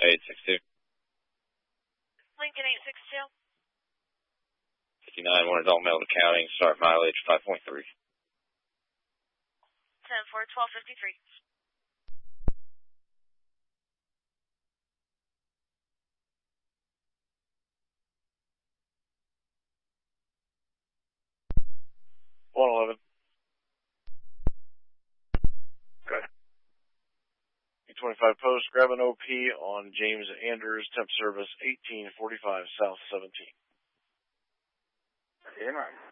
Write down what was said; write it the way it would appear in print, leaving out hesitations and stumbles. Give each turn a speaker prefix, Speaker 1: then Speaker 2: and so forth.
Speaker 1: 862.
Speaker 2: Lincoln 862.
Speaker 1: 59, wanted all mail to counting, start mileage 5.3.
Speaker 2: 10-4, 1253.
Speaker 3: $111. Okay. 25 post, grab an OP on James Anders, temp service 1845 South 17.
Speaker 4: Okay,